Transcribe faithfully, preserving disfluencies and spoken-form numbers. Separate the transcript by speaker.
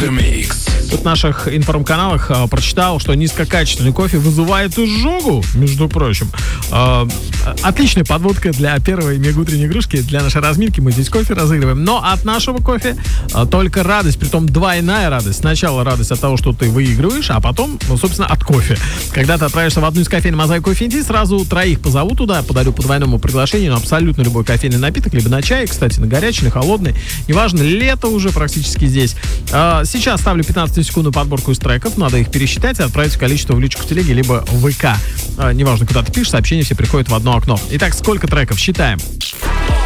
Speaker 1: В наших информканалах а, прочитал, что низкокачественный кофе вызывает изжогу, между прочим. А, отличная подводка для первой мега-утренней игрушки. Для нашей разминки мы здесь кофе разыгрываем. Но от нашего кофе а, только радость, притом двойная радость. Сначала радость от того, что ты выигрываешь, а потом, ну, собственно, от кофе. Когда ты отправишься в одну из кофеин Мозаика Кофе Инди, сразу троих позову туда, подарю по двойному приглашению на абсолютно любой кофейный напиток, либо на чай, кстати, на горячий, на холодный. Неважно, лето уже практически здесь. А, сейчас ставлю пятнадцатисекундную подборку из треков, надо их пересчитать и отправить количество в личку в телеге, либо в ВК. А, неважно, куда ты пишешь, сообщения все приходят в одно окно. Итак, сколько треков? Считаем.